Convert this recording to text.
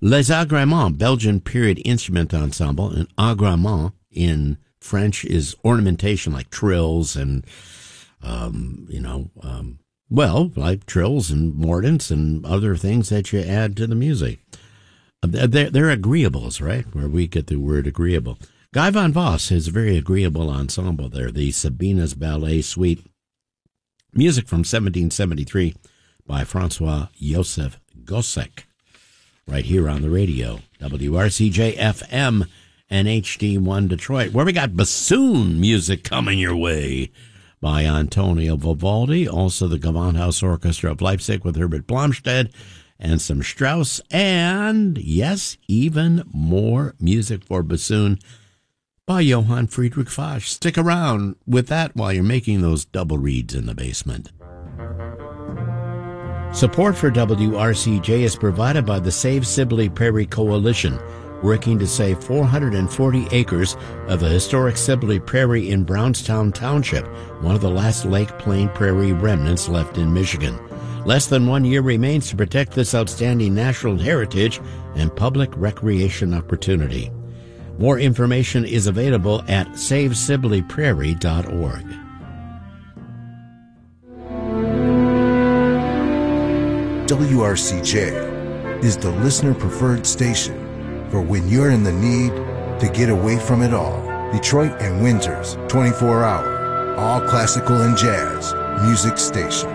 Les Agréments, Belgian period instrument ensemble, and agrément in French is ornamentation like trills and, like trills and mordants and other things that you add to the music. They're agreeables, right? Where we get the word agreeable. Guy van Voss has a very agreeable ensemble there, the Sabina's Ballet Suite. Music from 1773 by Francois Joseph Gossec. Right here on the radio, WRCJ FM and HD1 Detroit, where we got bassoon music coming your way by Antonio Vivaldi, also the Gewandhaus Orchestra of Leipzig with Herbert Blomstedt, and some Strauss, and, yes, even more music for bassoon by Johann Friedrich Fasch. Stick around with that while you're making those double reeds in the basement. Support for WRCJ is provided by the Save Sibley Prairie Coalition, working to save 440 acres of the historic Sibley Prairie in Brownstown Township, one of the last Lake Plain Prairie remnants left in Michigan. Less than 1 year remains to protect this outstanding natural heritage and public recreation opportunity. More information is available at SaveSibleyPrairie.org. WRCJ is the listener-preferred station for when you're in the need to get away from it all. Detroit and Windsor's 24-hour, all classical and jazz music station.